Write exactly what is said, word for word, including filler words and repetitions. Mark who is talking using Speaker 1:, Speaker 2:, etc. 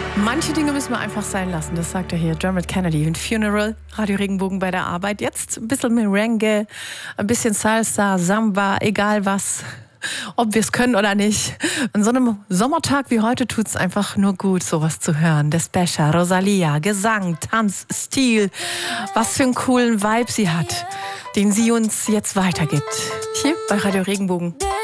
Speaker 1: Manche Dinge müssen wir einfach sein lassen, das sagt er hier, Dermot Kennedy. Ein Funeral, Radio Regenbogen bei der Arbeit. Jetzt ein bisschen Merengue, ein bisschen Salsa, Samba, egal was. Ob wir es können oder nicht. An so einem Sommertag wie heute tut es einfach nur gut, sowas zu hören. Despecha, Rosalia, Gesang, Tanz, Stil. Was für einen coolen Vibe sie hat, den sie uns jetzt weitergibt. Hier bei Radio Regenbogen.